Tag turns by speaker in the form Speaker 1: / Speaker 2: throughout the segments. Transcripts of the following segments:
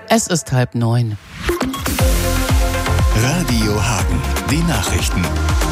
Speaker 1: Es ist 8:30.
Speaker 2: Radio Hagen, die Nachrichten.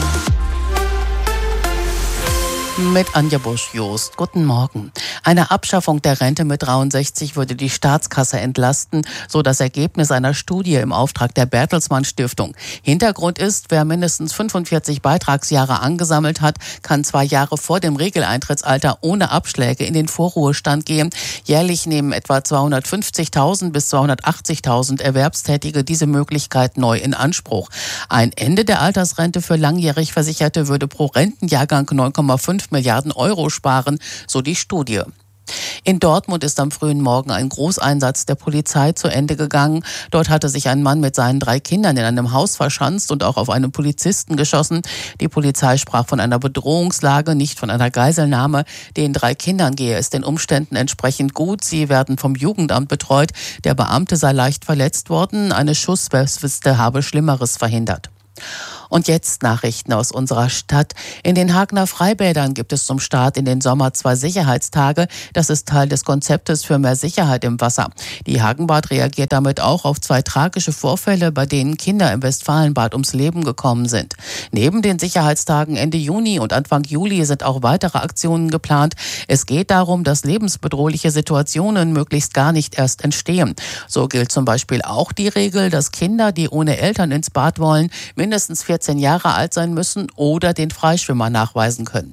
Speaker 1: Mit Anja Busch-Jost. Guten Morgen. Eine Abschaffung der Rente mit 63 würde die Staatskasse entlasten, so das Ergebnis einer Studie im Auftrag der Bertelsmann Stiftung. Hintergrund ist, wer mindestens 45 Beitragsjahre angesammelt hat, kann 2 Jahre vor dem Regeleintrittsalter ohne Abschläge in den Vorruhestand gehen. Jährlich nehmen etwa 250.000 bis 280.000 Erwerbstätige diese Möglichkeit neu in Anspruch. Ein Ende der Altersrente für langjährig Versicherte würde pro Rentenjahrgang 9,5 Milliarden Euro sparen, so die Studie. In Dortmund ist am frühen Morgen ein Großeinsatz der Polizei zu Ende gegangen. Dort hatte sich ein Mann mit seinen 3 Kindern in einem Haus verschanzt und auch auf einen Polizisten geschossen. Die Polizei sprach von einer Bedrohungslage, nicht von einer Geiselnahme. Den 3 Kindern gehe es den Umständen entsprechend gut. Sie werden vom Jugendamt betreut. Der Beamte sei leicht verletzt worden. Eine Schussweste habe Schlimmeres verhindert. Und jetzt Nachrichten aus unserer Stadt. In den Hagener Freibädern gibt es zum Start in den Sommer 2 Sicherheitstage. Das ist Teil des Konzeptes für mehr Sicherheit im Wasser. Die Hagenbad reagiert damit auch auf 2 tragische Vorfälle, bei denen Kinder im Westfalenbad ums Leben gekommen sind. Neben den Sicherheitstagen Ende Juni und Anfang Juli sind auch weitere Aktionen geplant. Es geht darum, dass lebensbedrohliche Situationen möglichst gar nicht erst entstehen. So gilt zum Beispiel auch die Regel, dass Kinder, die ohne Eltern ins Bad wollen, mindestens 14 Jahre alt sein müssen oder den Freischwimmer nachweisen können.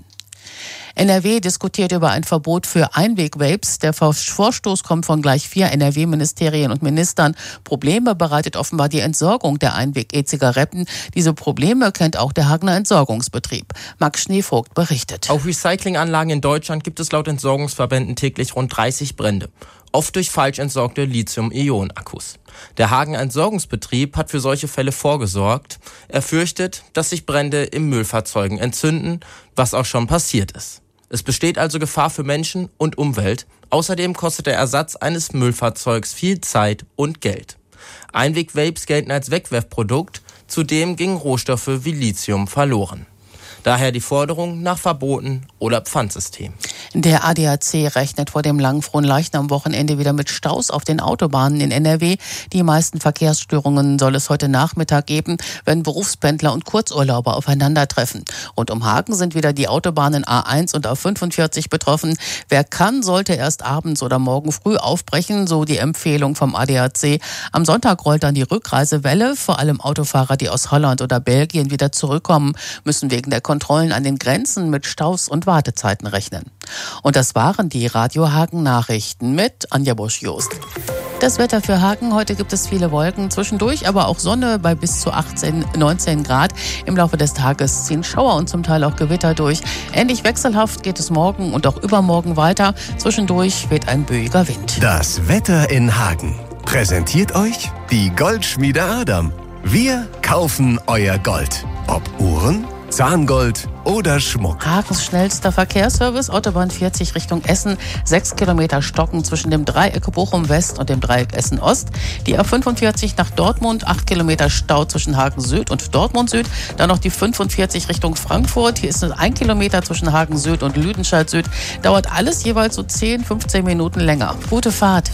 Speaker 1: NRW diskutiert über ein Verbot für Einweg-Vapes. Der Vorstoß kommt von gleich 4 NRW-Ministerien und Ministern. Probleme bereitet offenbar die Entsorgung der Einweg-E-Zigaretten. Diese Probleme kennt auch der Hagener Entsorgungsbetrieb. Max Schneevogt berichtet.
Speaker 3: Auf Recyclinganlagen in Deutschland gibt es laut Entsorgungsverbänden täglich rund 30 Brände. Oft durch falsch entsorgte Lithium-Ionen-Akkus. Der Hagener Entsorgungsbetrieb hat für solche Fälle vorgesorgt. Er fürchtet, dass sich Brände im Müllfahrzeugen entzünden, was auch schon passiert ist. Es besteht also Gefahr für Menschen und Umwelt. Außerdem kostet der Ersatz eines Müllfahrzeugs viel Zeit und Geld. Einweg-Vapes gelten als Wegwerfprodukt. Zudem gingen Rohstoffe wie Lithium verloren. Daher die Forderung nach Verboten oder Pfandsystem.
Speaker 1: Der ADAC rechnet vor dem langen Fronleichnam-Wochenende wieder mit Staus auf den Autobahnen in NRW. Die meisten Verkehrsstörungen soll es heute Nachmittag geben, wenn Berufspendler und Kurzurlauber aufeinandertreffen. Rund um Hagen sind wieder die Autobahnen A1 und A45 betroffen. Wer kann, sollte erst abends oder morgen früh aufbrechen, so die Empfehlung vom ADAC. Am Sonntag rollt dann die Rückreisewelle. Vor allem Autofahrer, die aus Holland oder Belgien wieder zurückkommen, müssen wegen der Kontrollen an den Grenzen mit Staus und Wartezeiten rechnen. Und das waren die Radio Hagen Nachrichten mit Anja Busch-Jost. Das Wetter für Hagen: Heute gibt es viele Wolken, zwischendurch aber auch Sonne bei bis zu 18, 19 Grad. Im Laufe des Tages ziehen Schauer und zum Teil auch Gewitter durch. Ähnlich wechselhaft geht es morgen und auch übermorgen weiter. Zwischendurch weht ein böiger Wind.
Speaker 2: Das Wetter in Hagen präsentiert euch die Goldschmiede Adam. Wir kaufen euer Gold. Ob Uhren, Zahngold oder Schmuck.
Speaker 1: Hagens schnellster Verkehrsservice, Autobahn 40 Richtung Essen. 6 Kilometer Stocken zwischen dem Dreieck Bochum West und dem Dreieck Essen Ost. Die A45 nach Dortmund, 8 Kilometer Stau zwischen Hagen Süd und Dortmund Süd. Dann noch die 45 Richtung Frankfurt. Hier ist es 1 Kilometer zwischen Hagen Süd und Lüdenscheid Süd. Dauert alles jeweils so 10, 15 Minuten länger. Gute Fahrt.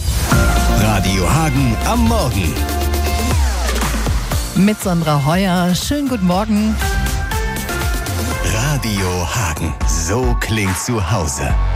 Speaker 2: Radio Hagen am Morgen.
Speaker 4: Mit Sandra Heuer. Schönen guten Morgen.
Speaker 2: Radio Hagen. So klingt zu Hause.